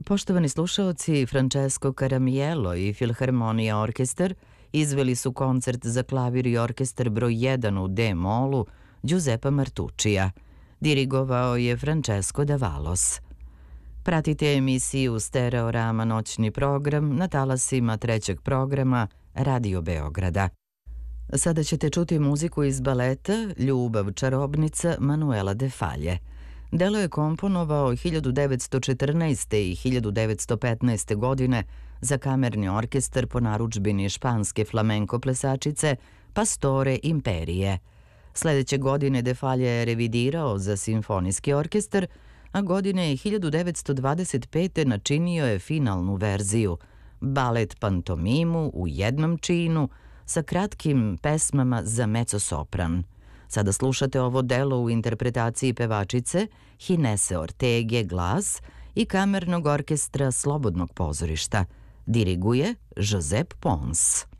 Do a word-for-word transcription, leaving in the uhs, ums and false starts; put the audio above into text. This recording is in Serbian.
Poštovani slušaoci, Francesco Caramiello i Filharmonija orkestar izveli su koncert za klavir i orkestar broj jedan u D-molu Giuseppa Martuccija. Dirigovao je Francesco Davalos. Pratite emisiju Stereorama noćni program na talasima trećeg programa Radio Beograda. Sada ćete čuti muziku iz baleta Ljubav čarobnica Manuela de Falla. Delo je komponovao hiljadu devetsto četrnaeste. i hiljadu devetsto petnaeste. godine za kamerni orkestar po narudžbini španske flamenko plesačice Pastore Imperije. Sledeće godine de Falla je revidirao za simfonijski orkestar, a godine hiljadu devetsto dvadeset pete. načinio je finalnu verziju, balet pantomimu u jednom činu sa kratkim pesmama za mezzo-sopran. Sada slušate ovo delo u interpretaciji pevačice Hinese Ortege glas i kamernog orkestra Slobodnog pozorišta. Diriguje Josep Pons.